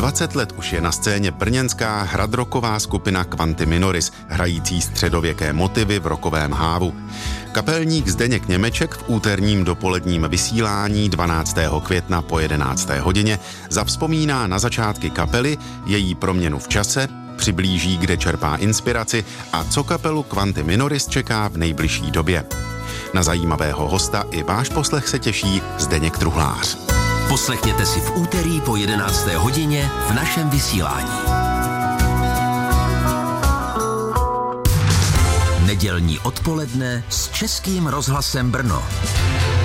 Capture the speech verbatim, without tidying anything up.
dvacet let už je na scéně brněnská hradrocková skupina Quanti Minoris, hrající středověké motivy v rockovém hávu. Kapelník Zdeněk Němeček v úterním dopoledním vysílání dvanáctého května po jedenácté hodině zavzpomíná na začátky kapely, její proměnu v čase, přiblíží, kde čerpá inspiraci a co kapelu Quanti Minoris čeká v nejbližší době. Na zajímavého hosta i váš poslech se těší Zdeněk Truhlář. Poslechněte si v úterý po jedenácté hodině v našem vysílání. Nedělní odpoledne s Českým rozhlasem Brno.